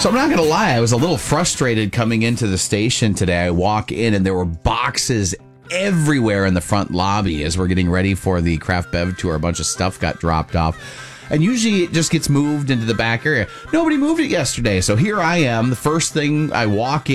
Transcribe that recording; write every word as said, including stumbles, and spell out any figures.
So I'm not going to lie, I was a little frustrated coming into the station today. I walk in and there were boxes everywhere in the front lobby as we're getting ready for the Craft Bev tour. A bunch of stuff got dropped off. And usually it just gets moved into the back area. Nobody moved it yesterday. So here I am. The first thing I walk